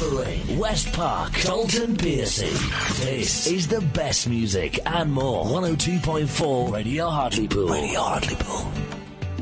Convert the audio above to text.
Bullring, West Park, Dalton Piercy. This is the best music and more. 102.4 Radio Hartlepool. Radio Hartlepool.